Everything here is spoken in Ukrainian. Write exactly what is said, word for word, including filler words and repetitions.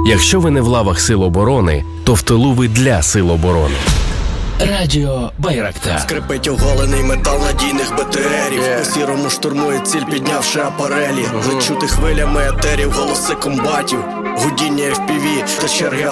Якщо ви не в лавах Сил оборони, то в тилу ви для Сил оборони. Радіо Байрактар. Скрипить оголений метал надійних БТРів. yeah. У сірому штурмує ціль, піднявши апарелі. uh-huh. Лечути хвилями етерів, голоси комбатів, гудіння еф пі ві та черги